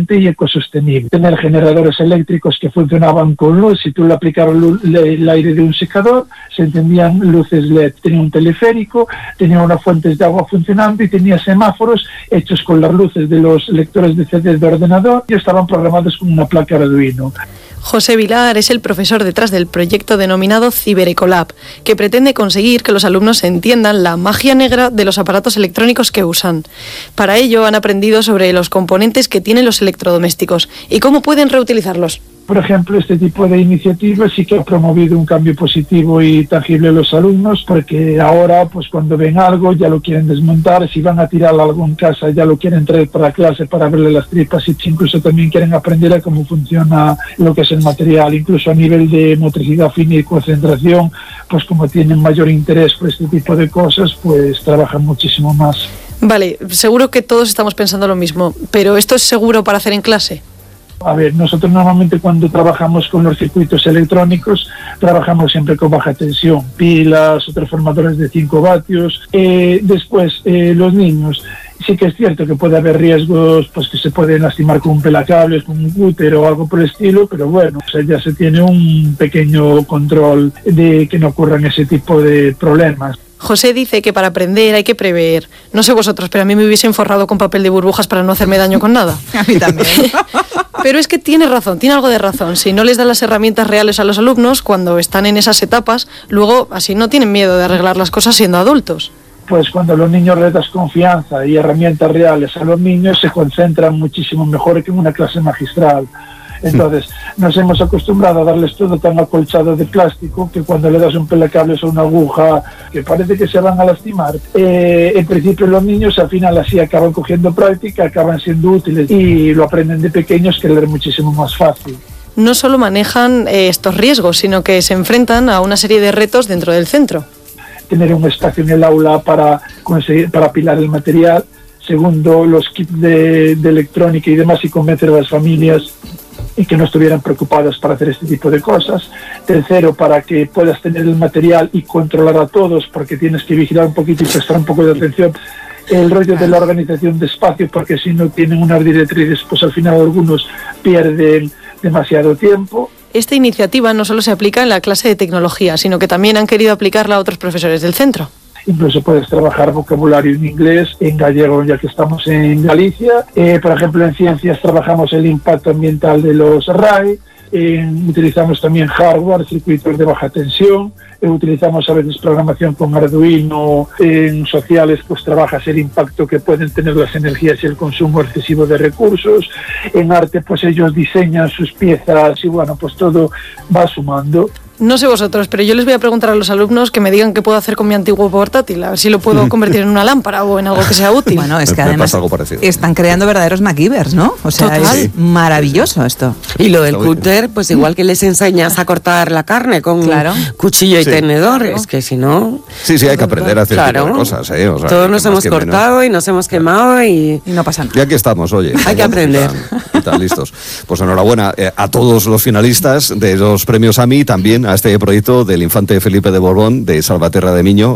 eficiente y ecosostenible. Tener generadores eléctricos que funcionaban con luz, si tú le aplicabas el aire de un secador, se encendían luces LED. Tenía un teleférico, tenía unas fuentes de agua funcionando y tenía semáforos hechos con las luces de los lectores de CD de ordenador y estaban programados con una placa Arduino. José Vilar es el profesor detrás del proyecto denominado CiberEcolab, que pretende conseguir que los alumnos entiendan la magia negra de los aparatos electrónicos que usan. Para ello han aprendido sobre los componentes que tienen los electrodomésticos y cómo pueden reutilizarlos. Por ejemplo, este tipo de iniciativas sí que ha promovido un cambio positivo y tangible en los alumnos, porque ahora, pues cuando ven algo, ya lo quieren desmontar. Si van a tirar algo en casa, ya lo quieren traer para clase para verle las tripas, y incluso también quieren aprender a cómo funciona lo que es el material. Incluso a nivel de motricidad fina y concentración, pues como tienen mayor interés por este tipo de cosas, pues trabajan muchísimo más. Vale, seguro que todos estamos pensando lo mismo, pero ¿esto es seguro para hacer en clase? A ver, nosotros normalmente cuando trabajamos con los circuitos electrónicos, trabajamos siempre con baja tensión, pilas o transformadores de 5 vatios. Después, los niños, sí que es cierto que puede haber riesgos, pues que se pueden lastimar con un pelacables, con un cúter o algo por el estilo, pero bueno, o sea, ya se tiene un pequeño control de que no ocurran ese tipo de problemas. José dice que para aprender hay que prever. No sé vosotros, pero a mí me hubiesen forrado con papel de burbujas para no hacerme daño con nada. A mí también. Pero es que tiene razón, tiene algo de razón. Si no les dan las herramientas reales a los alumnos cuando están en esas etapas, luego así no tienen miedo de arreglar las cosas siendo adultos. Pues cuando los niños les das confianza y herramientas reales a los niños, se concentran muchísimo mejor que en una clase magistral. Entonces, nos hemos acostumbrado a darles todo tan acolchado de plástico que cuando le das un pelacables o una aguja que parece que se van a lastimar, en principio los niños al final así acaban cogiendo práctica, acaban siendo útiles y lo aprenden de pequeños, que es muchísimo más fácil. No solo manejan estos riesgos, sino que se enfrentan a una serie de retos dentro del centro. Tener un espacio en el aula para apilar el material. Segundo, los kits de electrónica y demás, y convencer a las familias y que no estuvieran preocupadas para hacer este tipo de cosas. Tercero, para que puedas tener el material y controlar a todos, porque tienes que vigilar un poquito y prestar un poco de atención. El rollo de la organización de espacio, porque si no tienen unas directrices, pues al final algunos pierden demasiado tiempo. Esta iniciativa no solo se aplica en la clase de tecnología, sino que también han querido aplicarla a otros profesores del centro. Incluso puedes trabajar vocabulario en inglés, en gallego, ya que estamos en Galicia. Por ejemplo, en ciencias trabajamos el impacto ambiental de los RAE. Utilizamos también hardware, circuitos de baja tensión. Utilizamos a veces programación con Arduino. En sociales, pues trabajas el impacto que pueden tener las energías y el consumo excesivo de recursos. En arte, pues ellos diseñan sus piezas y bueno, pues todo va sumando. No sé vosotros, pero yo les voy a preguntar a los alumnos que me digan qué puedo hacer con mi antiguo portátil, a ver si lo puedo convertir en una lámpara o en algo que sea útil. Bueno, es que además están creando verdaderos MacGyvers, ¿no? O sea, total. Es maravilloso esto. Y lo del cúter, pues igual que les enseñas a cortar la carne con cuchillo y tenedor, es que si no... Sí, hay que aprender a hacer cosas, ¿eh? O sea, todos nos hemos cortado y nos hemos quemado y no pasa nada. Y aquí estamos, oye. Hay que aprender. Están listos. Pues enhorabuena a todos los finalistas de los premios AMI, también a este proyecto del infante Felipe de Borbón de Salvaterra de Miño,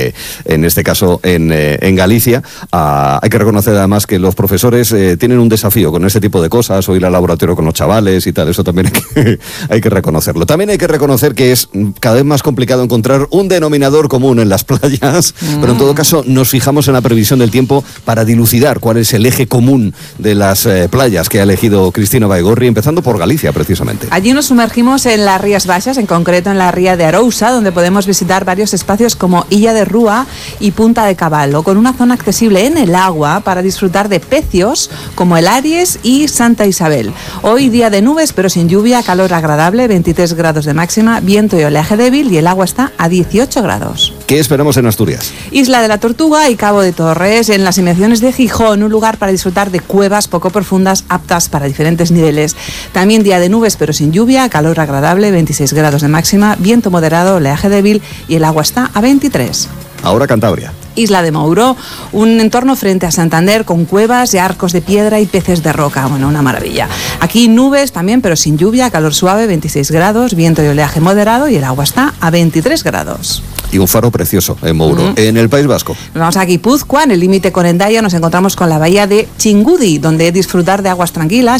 en este caso en Galicia. Hay que reconocer además que los profesores tienen un desafío con este tipo de cosas, o ir al laboratorio con los chavales y tal, eso también hay que reconocerlo. También hay que reconocer que es cada vez más complicado encontrar un denominador común en las playas, pero en todo caso nos fijamos en la previsión del tiempo para dilucidar cuál es el eje común de las playas que ha elegido Cristina Baigorri, empezando por Galicia precisamente. Allí nos sumergimos en las Rías Baixas, en concreto en la ría de Arousa, donde podemos visitar varios espacios como Illa de Rúa y Punta de Caballo, con una zona accesible en el agua para disfrutar de pecios como el Aries y Santa Isabel. Hoy día de nubes pero sin lluvia, calor agradable, 23 grados de máxima, viento y oleaje débil, y el agua está a 18 grados. ¿Qué esperamos en Asturias? Isla de la Tortuga y Cabo de Torres, en las inmediaciones de Gijón, un lugar para disfrutar de cuevas poco profundas aptas para diferentes niveles. También día de nubes pero sin lluvia, calor agradable, 26 grados de máxima, viento moderado, oleaje débil, y el agua está a 23. Ahora Cantabria. Isla de Mouro, un entorno frente a Santander con cuevas y arcos de piedra y peces de roca. Bueno, una maravilla. Aquí nubes también, pero sin lluvia, calor suave, 26 grados, viento y oleaje moderado, y el agua está a 23 grados. Y un faro precioso en Mouro, en el País Vasco. Nos vamos a Guipúzcoa, en el límite con Hendaya nos encontramos con la bahía de Chingudi, donde disfrutar de aguas tranquilas